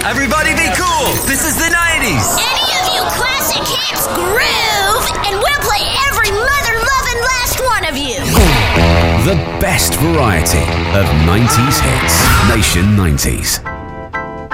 Everybody be cool. This is the 90s. Any of you classic hits groove, and we'll play every mother-loving last one of you. The best variety of 90s hits. Nation 90s.